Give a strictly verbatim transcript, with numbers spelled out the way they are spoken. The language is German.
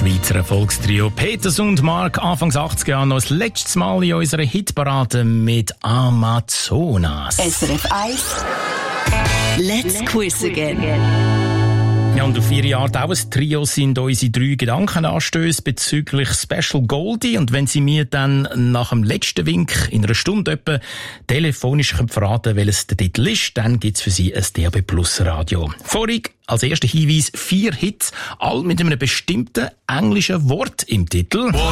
Schweizer Erfolgstrio Peters und Mark Anfangs achtziger Jahre noch das letzte Mal in unserer Hitparade mit Amazonas. S R F eins Let's Quiz Again. Ja, und auf ihre Art auch ein Trio sind unsere drei Gedankenanstöße bezüglich Special Goldie. Und wenn Sie mir dann nach dem letzten Wink in einer Stunde etwa telefonisch verraten, welches der Titel ist, dann gibt's für Sie ein D A B Plus Radio. Vorig als erster Hinweis vier Hits, all mit einem bestimmten englischen Wort im Titel.